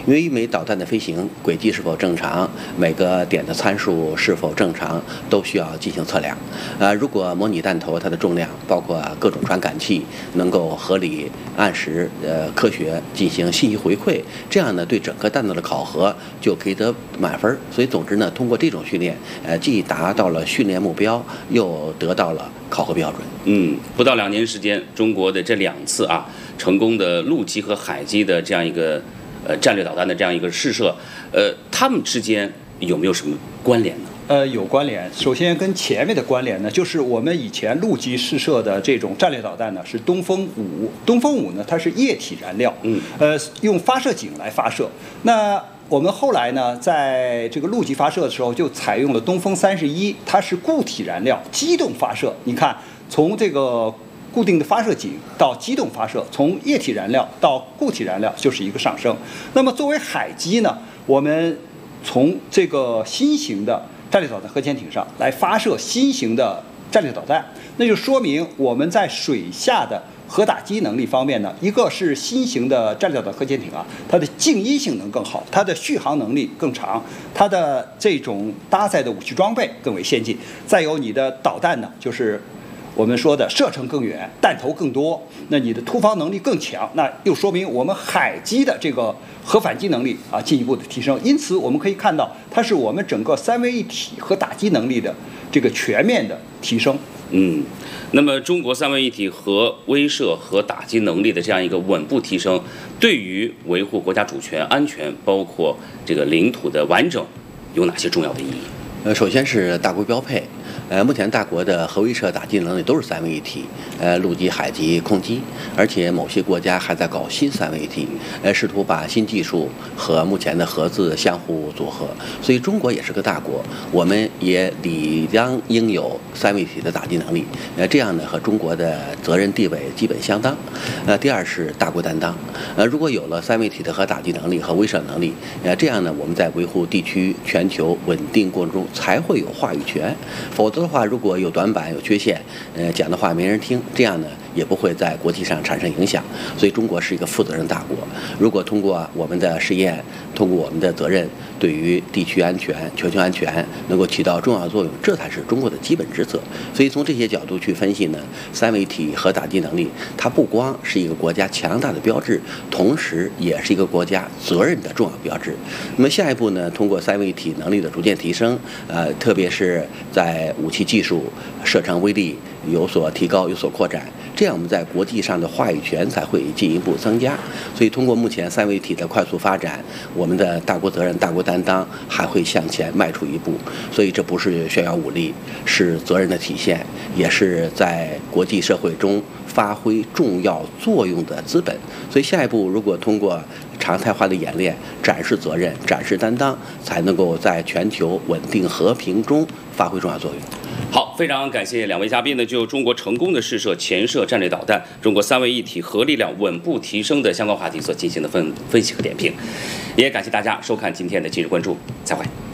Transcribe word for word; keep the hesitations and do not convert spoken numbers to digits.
因为一枚导弹的飞行轨迹是否正常，每个点的参数是否正常，都需要进行测量。呃，如果模拟弹头它的重量，包括各种传感器，能够合理、按时、呃科学进行信息回馈，这样呢，对整个弹道的考核就可以得满分。所以，总之呢，通过这种训练，呃，既达到了训练目标，又得到了考核标准。 嗯，不到两年时间，中国的这两次啊，成功的陆基和海基的这样一个呃战略导弹的这样一个试射，呃，它们之间有没有什么关联呢？ 呃，有关联。首先跟前面的关联呢，就是我们以前陆基试射的这种战略导弹呢，是东风五。东风五呢，它是液体燃料， 嗯， 呃，用发射井来发射。那我们后来呢，在这个陆基发射的时候，就采用了东风三十一，它是固体燃料，机动发射。你看，从这个固定的发射井到机动发射，从液体燃料到固体燃料就是一个上升。那么作为海基呢，我们从这个新型的战略导弹核潜艇上来发射新型的战略导弹，那就说明我们在水下的核打击能力方面呢，一个是新型的战略导弹核潜艇啊，它的静音性能更好，它的续航能力更长，它的这种搭载的武器装备更为先进。再有你的导弹呢，就是我们说的射程更远，弹头更多，那你的突防能力更强，那又说明我们海基的这个核反击能力啊进一步的提升。因此我们可以看到，它是我们整个三位一体核打击能力的这个全面的提升。 嗯，那么中国三位一体核威慑和打击能力的这样一个稳步提升，对于维护国家主权、安全，包括这个领土的完整，有哪些重要的意义？ 呃，首先是大国标配。呃，目前大国的核威慑打击能力都是三位一体，呃，陆基、海基、空基，而且某些国家还在搞新三位一体，呃，试图把新技术和目前的核子相互组合。所以中国也是个大国，我们也理当应有三位一体的打击能力。呃，这样呢，和中国的责任地位基本相当。呃，第二是大国担当。呃，如果有了三位一体的核打击能力和威慑能力，呃，这样呢，我们在维护地区全球稳定过程中才会有话语权。否则的话，如果有短板、有缺陷，呃，讲的话没人听，这样呢也不会在国际上产生影响。所以中国是一个负责任大国。如果通过我们的试验，通过我们的责任，对于地区安全、全球安全能够起到重要作用，这才是中国的基本职责。所以从这些角度去分析呢，三位一体核打击能力，它不光是一个国家强大的标志，同时也是一个国家责任的重要标志。那么下一步呢，通过三位一体能力的逐渐提升，呃，特别是在武器技术、射程威力有所提高、有所扩展，这样我们在国际上的话语权才会进一步增加。所以通过目前三位一体的快速发展，我们的大国责任、大国担当还会向前迈出一步。所以这不是炫耀武力，是责任的体现，也是在国际社会中发挥重要作用的资本。所以下一步如果通过常态化的演练，展示责任、展示担当，才能够在全球稳定和平中发挥重要作用。 好，非常感谢两位嘉宾呢，就中国成功的试射潜射战略导弹、中国三位一体核力量稳步提升的相关话题所进行的分分析和点评，也感谢大家收看今天的今日关注，再会。